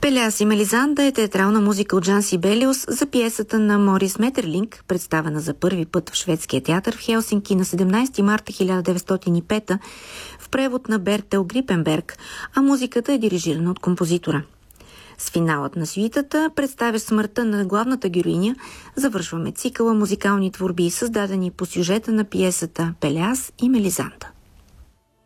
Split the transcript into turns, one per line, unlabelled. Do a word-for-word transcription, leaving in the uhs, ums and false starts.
Пелеас и Мелизанда е театрална музика от Жан Сибелиус за пиесата на Морис Метерлинг, представена за първи път в шведския театър в Хелсинки на седемнайсети марта хиляда деветстотин и пета в превод на Бертел Грипенберг, а музиката е дирижирана от композитора. С финалът на сюитата представя смъртта на главната героиня, завършваме цикъла музикални творби, създадени по сюжета на пиесата Пелеас и Мелизанда.